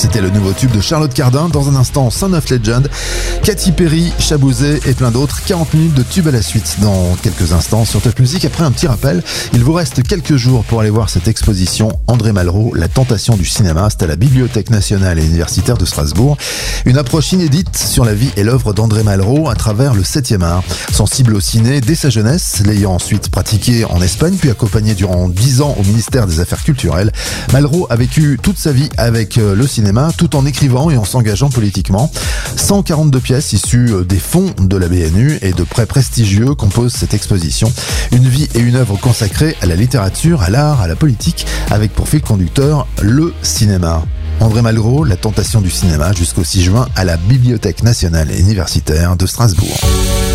C'était le nouveau tube de Charlotte Cardin. Dans un instant, Son of Legend, Katy Perry, Chabouzé et plein d'autres. 40 minutes de tube à la suite dans quelques instants sur Top Music. Après un petit rappel, il vous reste quelques jours pour aller voir cette exposition André Malraux, La tentation du cinéma. C'est à la Bibliothèque nationale et universitaire de Strasbourg. Une approche inédite sur la vie et l'œuvre d'André Malraux à travers le 7e art. Sensible au ciné dès sa jeunesse, l'ayant ensuite pratiqué en Espagne, puis accompagné durant 10 ans au ministère des Affaires culturelles, Malraux a vécu toute sa vie avec le cinéma, tout en écrivant et en s'engageant politiquement. 142 pièces issues des fonds de la BNU et de prêts prestigieux composent cette exposition. Une vie et une œuvre consacrées à la littérature, à l'art, à la politique, avec pour fil conducteur le cinéma. André Malraux, La tentation du cinéma, jusqu'au 6 juin à la Bibliothèque nationale et universitaire de Strasbourg.